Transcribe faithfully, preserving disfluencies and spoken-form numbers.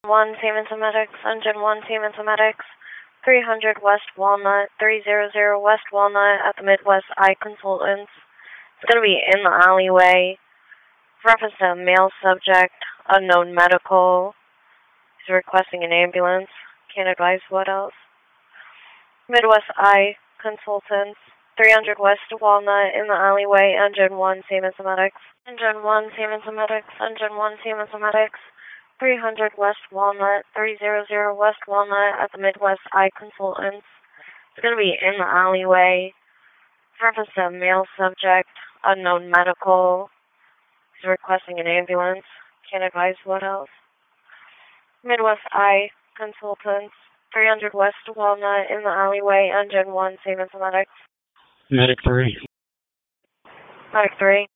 one Siemens Medics, Engine one Siemens Medics, three hundred West Walnut, three hundred West Walnut at the Midwest Eye Consultants. It's going to be in the alleyway. Reference to a male subject, unknown medical. He's requesting an ambulance. Can't advise what else. Midwest Eye Consultants, three hundred West Walnut in the alleyway, Engine one Siemens Medics. Engine one Siemens Medics, Engine one Siemens Medics, three hundred West Walnut, three hundred West Walnut at the Midwest Eye Consultants. It's going to be in the alleyway. Reference to a male subject, unknown medical. He's requesting an ambulance. Can't advise what else. Midwest Eye Consultants, three hundred West Walnut in the alleyway, Engine one Siemens Medics. Medic three. Medic three.